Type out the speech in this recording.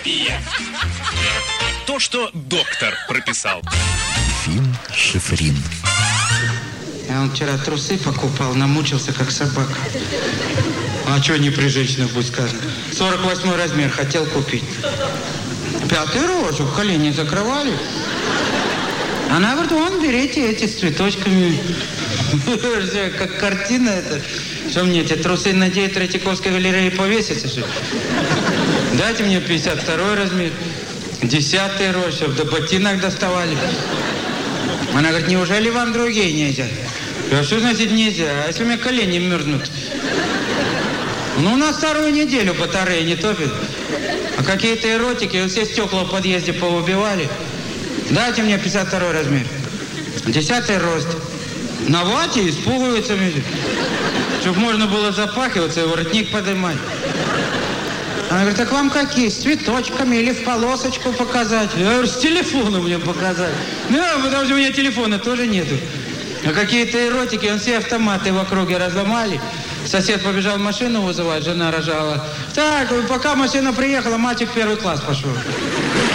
Терапия. То, что доктор прописал. Финшифрин. Я вон вчера трусы покупал, намучился как собака. А что не при женщинах будет сказано? 48 размер хотел купить. 5-й рожек, колени закрывали. Она говорит, вон, берите эти с цветочками. Как картина это. Что мне эти трусы на Третьяковской галерее повесятся, что ли? Дайте мне 52 размер. 10-й рожек, до ботинок доставали. Она говорит, неужели вам другие нельзя? А что значит нельзя? А если у меня колени мерзнут? Ну, у нас вторую неделю батареи не топит. А какие-то эротики, все стекла в подъезде поубивали. Дайте мне 52 размер. 10-й рост. На вате испугиваются. Чтобы можно было запахиваться и воротник поднимать. Она говорит, так вам какие? С цветочками или в полосочку показать? Я говорю, с телефоном мне показать. Ну, потому что у меня телефона тоже нету. А какие-то эротики, все автоматы в округе разломали. Сосед побежал машину вызывать, жена рожала. Так, пока машина приехала, мальчик в 1 класс пошел.